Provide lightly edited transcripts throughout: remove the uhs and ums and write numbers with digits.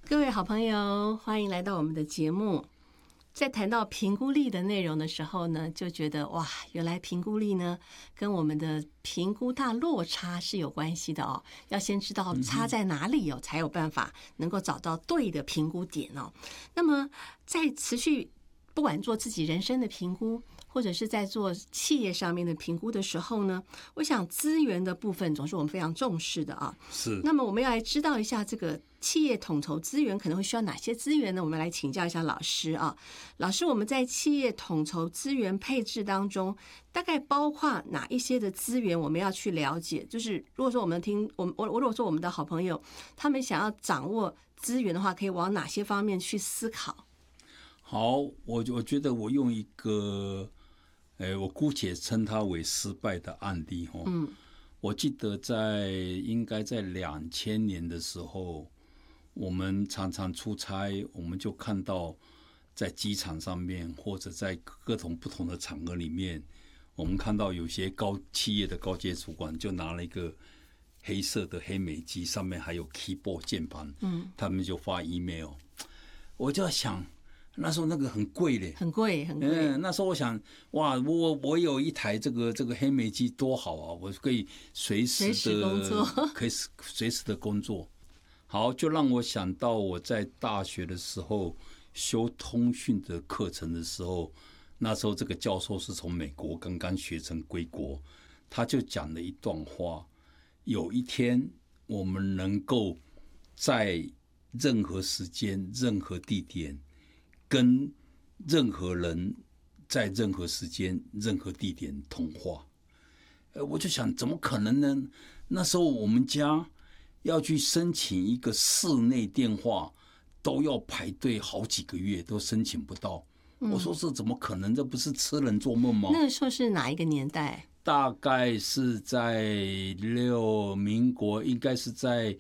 各位好朋友，欢迎来到我们的节目。在谈到评估力的内容的时候呢，就觉得哇，原来评估力呢跟我们的评估大落差是有关系的哦。要先知道差在哪里哦，才有办法能够找到对的评估点哦。那么在持续不管做自己人生的评估，或者是在做企业上面的评估的时候呢，我想资源的部分总是我们非常重视的啊。 是。 那么我们要来知道一下这个企业统筹资源可能会需要哪些资源呢？我们来请教一下老师啊。老师，我们在企业统筹资源配置当中，大概包括哪一些的资源我们要去了解？就是如果说我们如果说我们的好朋友他们想要掌握资源的话，可以往哪些方面去思考？ 好，我觉得我用一个，我姑且称它为失败的案例哈。我记得应该在2000年的时候，我们常常出差，我们就看到在机场上面或者在各种不同的场合里面，我们看到有些企业的高阶主管就拿了一个黑色的黑莓机，上面还有 keyboard 键盘，他们就发 email， 我就要想。那时候那个很贵嘞， 很贵。 那时候我想，哇，我有一台这个黑莓机多好啊！我可以随时工作， 可以随时的工作。好，就让我想到我在大学的时候修通讯的课程的时候，那时候这个教授是从美国刚刚学成归国，他就讲了一段话：有一天我们能够在任何时间、任何地点。跟任何人在任何时间、任何地点通话，我就想，怎么可能呢？那时候我们家要去申请一个室内电话，都要排队好几个月，都申请不到。我说这怎么可能？这不是痴人做梦吗？ 那个时候是哪一个年代？ 大概是在民国，应该是在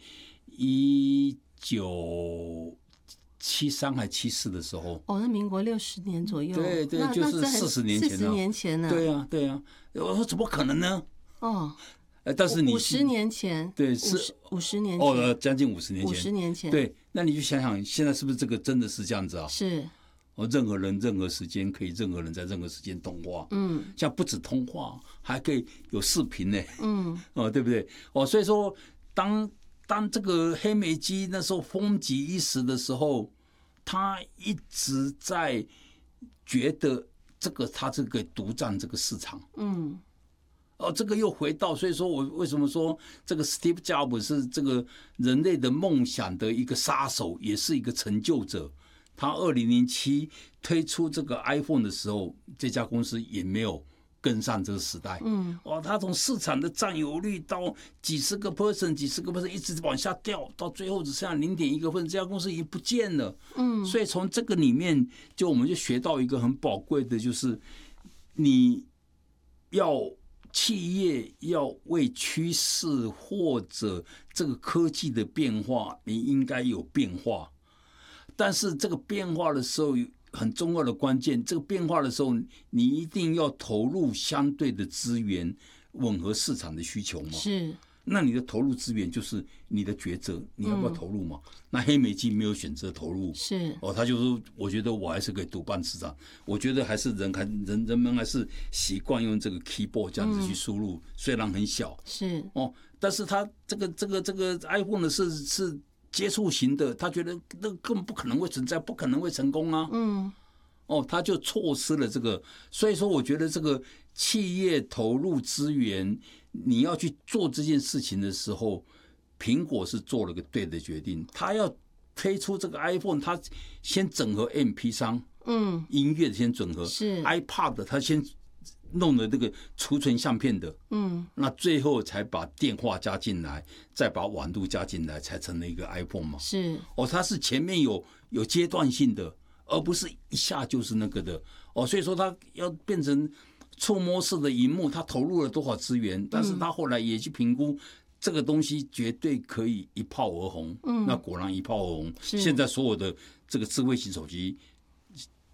1973还74的时候， 那民国60年左右， 对，就是40年前了。 40年前呢？ 对啊，我说怎么可能呢？但是你 50年前， 对，是 50年前， 将近50年前 ，50年前， 对，那你就想想，现在是不是这个真的是这样子啊？ 是， 任何人、任何时间可以，任何人在任何时间通话，像不止通话，还可以有视频呢，对不对？所以说当这个黑莓机那时候风靡一时的时候，他一直在觉得他这个独占这个市场。这个又回到，所以说我为什么说这个 Steve Jobs 是这个人类的梦想的一个杀手，也是一个成就者。他2007推出这个 iPhone 的时候，这家公司也没有跟上这个时代，他从市场的占有率到几十个 percent 一直往下掉，到最后只剩下0.1%，这家公司已经不见了。所以从这个里面，我们就学到一个很宝贵的，就是企业要为趋势或者这个科技的变化，你应该有变化，但是这个变化的时候很重要的关键，这个变化的时候，你一定要投入相对的资源，吻合市场的需求嘛。 是。 那你的投入资源就是你的抉择，你要不要投入嘛？那黑莓机没有选择投入， 是他就说，我觉得我还是可以独办市场。我觉得还是人们还是习惯用这个 keyboard 这样子去输入，虽然很小， 是但是他这个 iPhone 的是接触型的，他觉得那根本不可能会存在，不可能会成功啊。他就错失了这个，所以说我觉得这个企业投入资源，你要去做这件事情的时候，苹果是做了个对的决定，他要推出这个 iPhone， 他先整合 MP3，音乐先整合， 是 iPod， 他先弄了这个储存相片的，那最后才把电话加进来，再把网路加进来，才成了一个 iPhone 嘛。 是它是前面有阶段性的。而不是一下就是那个的所以说他要变成触摸式的萤幕，他投入了多少资源，但是他后来也去评估这个东西绝对可以一炮而红，那果然一炮而红。现在所有的这个智慧型手机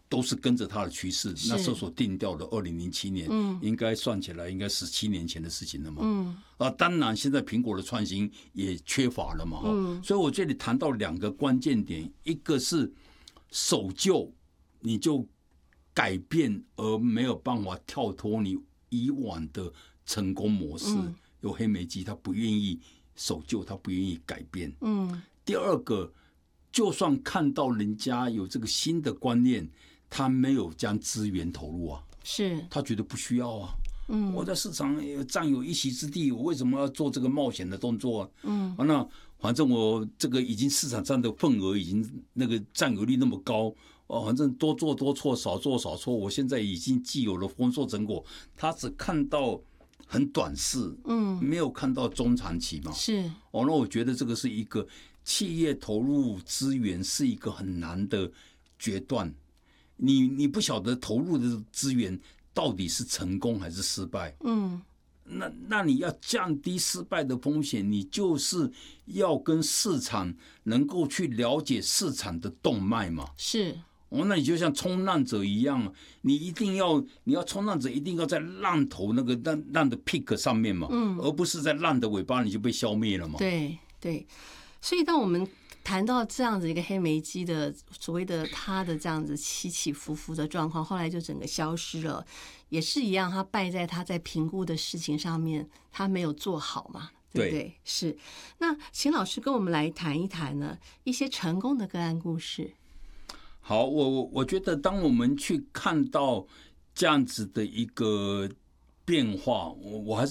都是跟着它的趋势，那时候所定调的2007年，应该算起来应该17年前的事情了嘛。当然现在苹果的创新也缺乏了嘛。所以我这里谈到2个关键点，一个是守旧，你就改变而没有办法跳脱你以往的成功模式。有黑莓机，他不愿意守旧，他不愿意改变。第二个，就算看到人家有这个新的观念，他没有将资源投入啊， 是他觉得不需要啊。我在市场占有一席之地，我为什么要做这个冒险的动作啊？那反正我这个已经市场上的份额已经那个占有率那么高，反正多做多错，少做少错，我现在已经既有了丰硕成果。他只看到很短视，没有看到中长期嘛。 是那我觉得这个是一个企业投入资源是一个很难的决断。你不晓得投入的资源到底是成功还是失败。那你要降低失败的风险，你就是要跟市场能够去了解市场的动脉嘛。 是。 那你就像冲浪者一样，你要冲浪者一定要在浪头那个浪的 peak 上面嘛，而不是在浪的尾巴你就被消灭了嘛。 对对，所以当我们谈到这样子一个黑莓机的所谓的它的这样子起起伏伏的状况，后来就整个消失了，也是一样，它败在它在评估的事情上面，它没有做好嘛，对不对？是。那请老师跟我们来谈一谈呢一些成功的个案故事。 好，我觉得当我们去看到这样子的一个变化，我还是